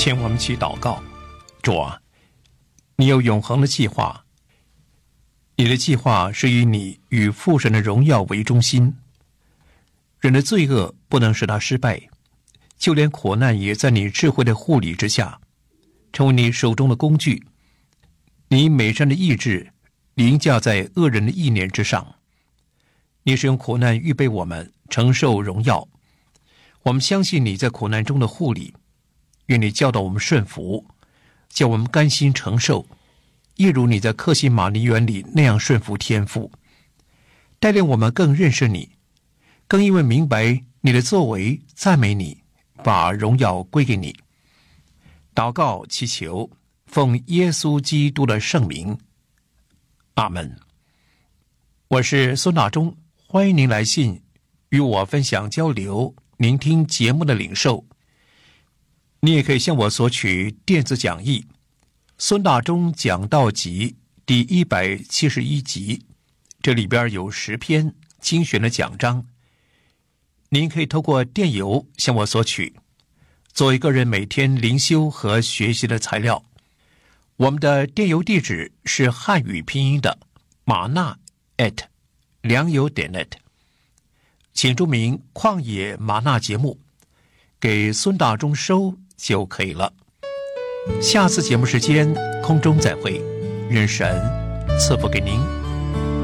请我们一起祷告。主啊，你有永恒的计划，你的计划是以你与父神的荣耀为中心。人的罪恶不能使他失败，就连苦难也在你智慧的护理之下，成为你手中的工具。你美善的意志凌驾在恶人的意念之上，你使用苦难预备我们承受荣耀。我们相信你在苦难中的护理，愿你教导我们顺服，叫我们甘心承受，一如你在克西马尼园里那样顺服天父，带领我们更认识你，更因为明白你的作为赞美你，把荣耀归给你。祷告祈求，奉耶稣基督的圣名，阿们。我是孙大中，欢迎您来信与我分享交流您听节目的领受。你也可以向我索取电子讲义《孙大中讲道集》第171集，这里边有10篇精选的讲章，您可以透过电邮向我索取，作为个人每天灵修和学习的材料。我们的电邮地址是汉语拼音的马纳@良友.net， 请注明旷野马纳节目，给孙大中收就可以了。下次节目时间空中再会，愿神赐福给您。